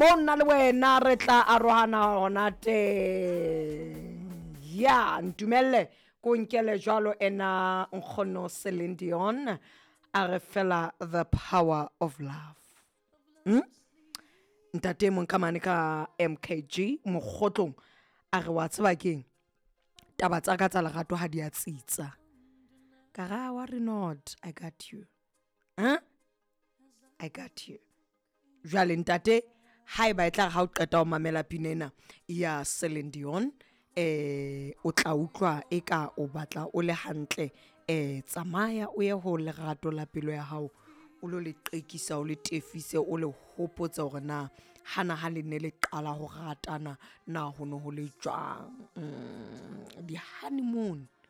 mo nna le wena re tla arohana hona te ya ntumelle ko nkele jwalo ena nkgono Celine Dion a re fela the power of love. Ntate mon kamane ka MKG mokgotlong a re wa tseba keng taba tsa ka tsa lerato ha di a tsitsa ka ga wa re not I got you I got you jwale ntate hai ba etla ga o qeta o mamela pinena ya Celine Dion o tla utlwa eka o batla o le hantle tsamaya o ye ho lerato la pelo ya hao o lo le qekisa o le tefise o le hopotsa hore na hana ha le ne le qala ho ratana na ho no ho le jwang di honeymoon